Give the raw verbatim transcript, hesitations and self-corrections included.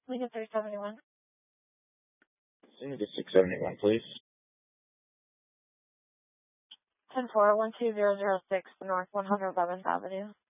Lincoln three seventy-one. Lincoln six seventy-one, please. ten four one two zero zero six North one hundred eleventh Avenue.